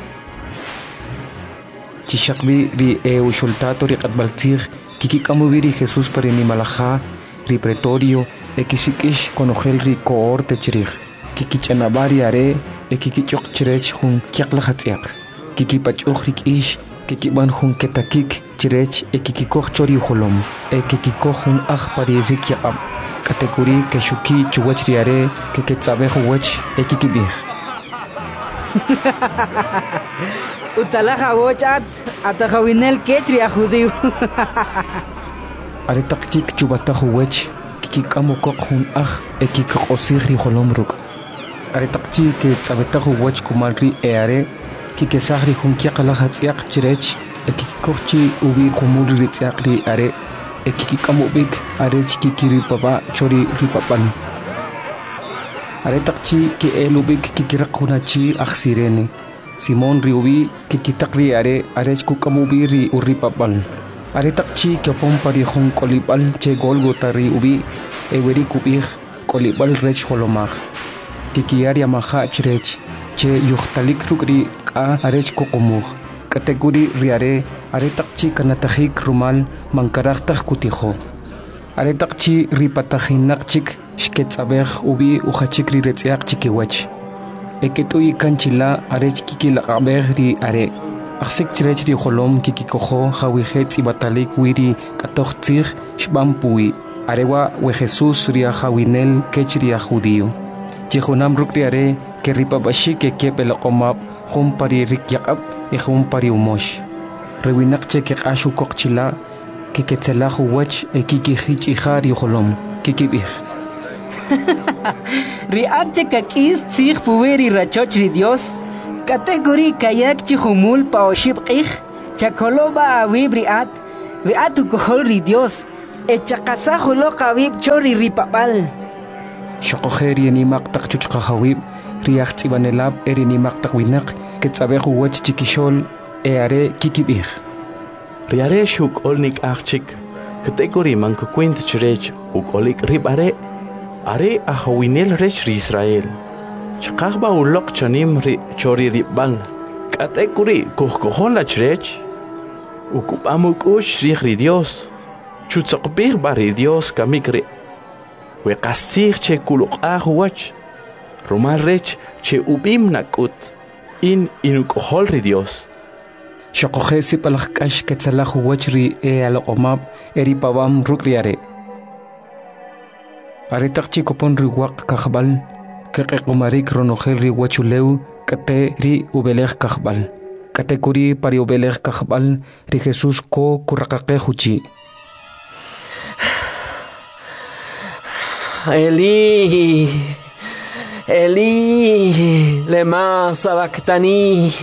Chishakbi ri ushultato ri qatbaltzij kikikamubiri Jesús parinimalaja ri pretorio ekisikish konojel ri cohorte chirij kikichanabari are ekikichok chirech jun kiaqlajatz'iaq kikipach'uj ri k'ish kikiban jun ketakik chirech ekikikoj chori ujolom ekikikoj jun aj pari ri kiaq'ab kategori keshuki chuwach ri are keketz'abej uwech ekikibij. Utalaja wochat atajawinel kechri a judío. Aretaq chik chubataj uwech kikikamukoq jun aj ekikq'osij ri jolom ruk'. Aretaq chi ketz'abetaj uwech kumal ri eare kikesaj ri jun kiaqlajatz'iaq chirech ekikikoj chi ubi qumul ri tz'iaq ri are ekikik'amub'ik arech kikiripapa chori ripapan. Aretaq chi ke'elub'ik kikiraq junachi aj sirene. Simón riubi kikitaq ri are arech kukamubi ri uripapan. Aretaq chi kyopon pari jun kolibal che Golgota ri ubi eweri kubij kolibal rech holomaj. Kikiyar yamaja chirech che yuhtalik rukri ka arech kokomuj. Kategori ri are aretaq chi kanatajik rumal mankarajtaj kutijo. Aretaq chi ripatajinaq chik shketz'abej ubi ujachik ri retz'iaq chikiwech. Eketui kanchila arech kikilaqabej ri are. Aksik chirech ri jolom kikikojo jawijet ibatalik wiri katojtzij shbampui. Arewa we Jesús ri jawinel kech ri judío. Chihunam ruk ri are ke ripabashik ke kepelaqomab jun pari rikyaqab y jun pari umosh. Rewinak che ke qashu kokchila ke ketzelaj uwech ekikijich ijar ri jolom kikibij. Riache kakis tzig puweri rachoch ri Dios. Kategori kayak chihumul pa oshib qih. Chakoloba awib riat. Viatu kohol ri Dios. Echakasa hulo kawib chori ripapal. Shokojeri ni maktak chuchkahawib. Riach tsibanelab eri ni maktak winak. Ketsabehu wach chikishol eare kikibih. Riare shuk olnik achik. Kategori manko kwint chirech uk olik rib are ahawinel rech ri Israel. Chakahba ulok chanim ri chori ribang. Kategori kohkohon la chirech uk amuk ush ri Dios. Chutzokbir bari Dios kamikri. We kasir che kuluk ahuach. Romal rech che ubim nakut. Inukohol ri Dios. Shokojesi palakash ketsalahu wachri alomab eri pabam rukriare. Aretak chikopon ri wak kahbal. Kekumarik ronogel ri wachuleu kate ri ubelech kahbal. Katekuri pari ubelech kahbal ri Jesus ko kurakake huchi. Eli, lema sabactani.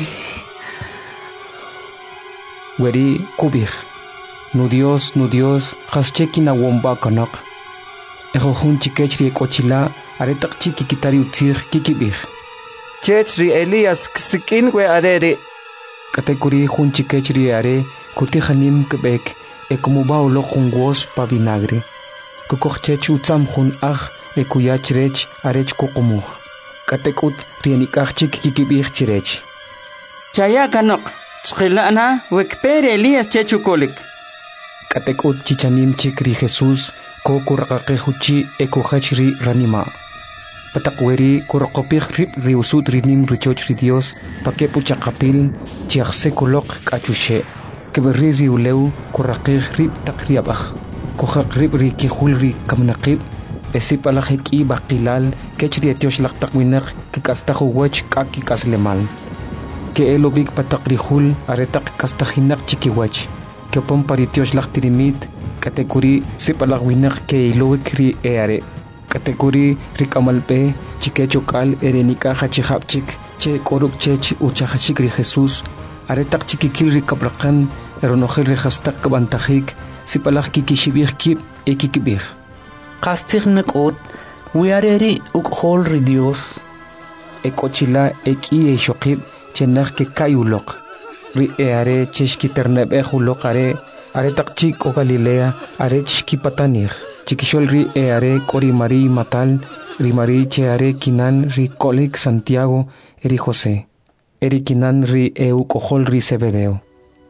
Weri kubir. Nu Dios, hascheki na womba kanak. Ejohun chikechri kochila, aretak chiki kitari utzir kikibir. Chechri Elias ksikin we arere. Katekuri hun chikechri are, kutihanim kebek, ekumuba ulo jungos pa vinagre. Kukochech utzam hun ekuyachrech arech kokumuh. Katekut rienikach chiki kikibir chirech. Chaya kanok. Chilana wekpere Elias chechukolik. Katekut chichanim chikri Jesus ko kurakake huchi ekohachri ranima. Patakweri kurakopik rip riusut rinim richoch ri Dios pakepu chakapil chiachse kolok kachushe. Keberi riuleu kurakik rip takriabach. Kohak rip rikihul ri kamnakib. Esipalaheki bakilal kechri etiosh laktakwinak kikastahu wach kaki kaslemal. Que elobik patakrihul aretak kastahinak chikiwach. Que pon paritios laktirimit kategori sipalagwinak ke ilowik ri eare. Kategori rikamalpe chikechokal erenika hachihapchik che koruk chech uchahachik ri Jesus. Aretak chikikil ri kabrakan eronogel ri hastak kabantajik sipalag kikishibih kip ekikibih. Kastig nakot wiareri ukhol ri Dios. Ekochila eki eshokib chenach ke kayulok ri eare cheshki ternebe hulok are takchik o Galilea are chki patanir chikishol ri eare kori Mari matal ri Mari cheare kinan ri kolik Santiago eri José eri kinan ri eu kohol ri Zebedeo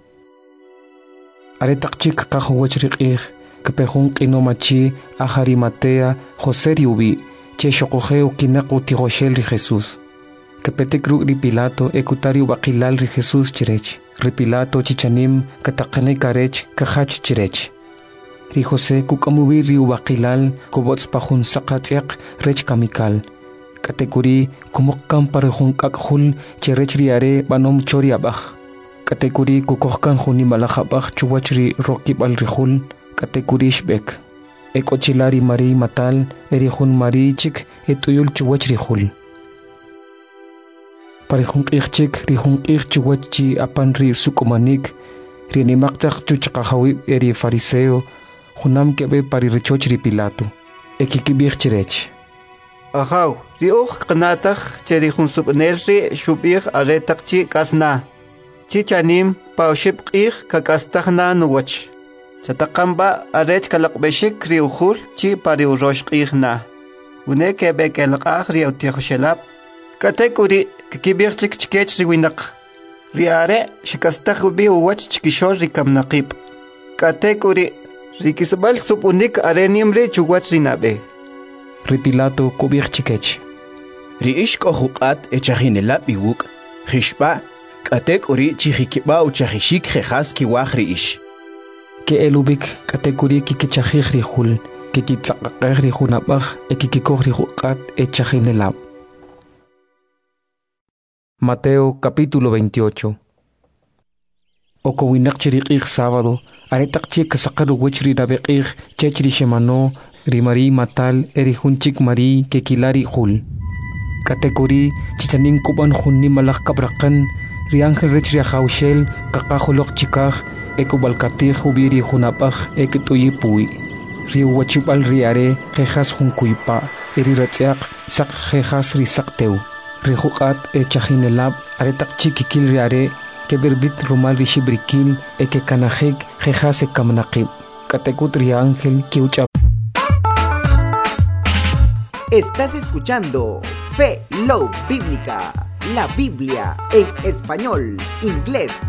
are takchik kahuwach ri qih kepehun qinomachi ahari Matea José ri ubi che shokojeu kinaku tigoshel ri Jesus. Que petekru ri Pilato ekutario bakilal ri Jesus chirech. Ri Pilato chichanim katakane karech kahach chirech. Ri José kukamubi ri bakilal kubots pahun sakatiak rech kamikal. Katekuri kumokkan parehun kakhul chirech ri are banom chori abach. Katekuri kukohkan huni malachabach chuwach ri rokibal ri hul. Katekuri shbek. Ekochilari Mari matal erihun Mari chik etuyul chuwach ri hul. Parehun ichik rihun ichchuwachi apan ri sukumanik ri nimaktak chuchakahawi eri fariseo hunam kebe pari richoch ri Pilato ekikibih chirech. Ahaw ri qnatakh che rihun subner ri shubih aretakchi kasna chichanim paushib qih kakastahna nuwach chataqamba arech kalaqbeshik ri ukhul chi pari urosh qihna une kebe kelqah ri utihshelab katekuri kikibir chikech riwinak riare shikastahubi uwach chikishor rikamnaqib katekuri rikisbal supunik arenimri chuwach rinabe ri Pilato kubir chikech ri ishko huqat echajinelab iwuk khishba katekuri chihikiba uchahishik khas kiwach ri ish ke elubik katekuri kikichahih ri hul kikitsaqaq ri hunabaj ekikikoj ri huqat echajinelab. Mateo capítulo 28. Okowinak chiriqig sábado, aretak chik sakadu wichri nabeqig chechri shemano Rimari matal erihunchik mari ke kilari hul. Kategori chichanin kuban hunni malak kabrakan ri angel rech ri haushel kakahulok chikah ekubalkatih hubiri hunapah ekituyipui. Ri wachibal ri are jejas hunkuipa eri ratziak sak jejas ri sakteu. Ri hukat chajinelab aretak chikikil ri are ke berbit rumal ri shibrikil ke kanajek jejas kamnaqib. Katekut ri angel kiucha. Estás escuchando Fe Love Bíblica, la Biblia en español, inglés